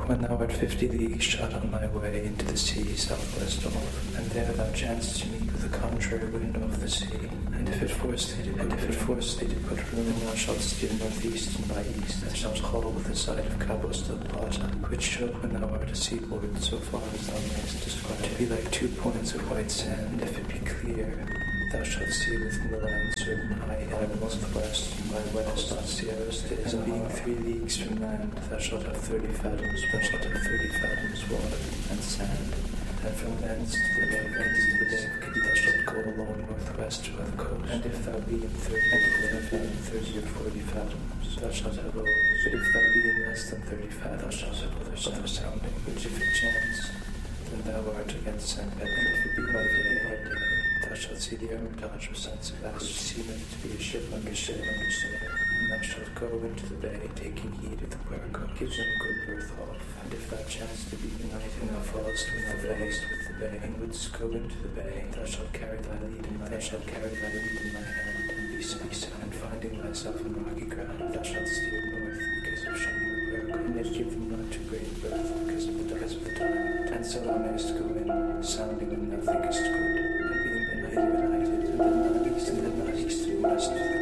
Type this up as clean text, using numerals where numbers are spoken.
when thou art 50 leagues shot on thy way into the sea southwest of, and there thou chancest to meet with the contrary wind of the sea, and if it force thee to put room, thou shalt steer northeast and by east, and shalt haul with the side of Cabos del Plata, which shall, when thou art a seaboard, so far as thou mayest describe, to be like 2 points of white sand. If it be clear, thou shalt see within the land certain high hill northwest and by west on Sierras de, and being 3 leagues from land, thou shalt have 30 fathoms water and sand. And from thence to the bay thou shalt go along northwest to the coast. And if thou be in 30 or 40 fathoms, thou shalt have oars. But if thou be in less than 30 fathoms, thou shalt have other sounding, which if it chance, then thou art against San Pedro. And if it be by day, thou shalt see the Hermitage of San Sebastian, seemeth to be a ship under sail, and thou shalt go into the bay, taking heed of the puerco, gives him good berth off. And if thou chance to be the night, and thou fallest with the bay, and wouldst go into the bay, thou shalt carry thy lead in thy hand, and be sound, and finding thyself in rocky ground, thou shalt steer north, because of shunning the puerco, and yet give them not too great berth, because of the time, and so thou mayest go in, sounding when thou thinkest good, and being benighted, and then not east and west,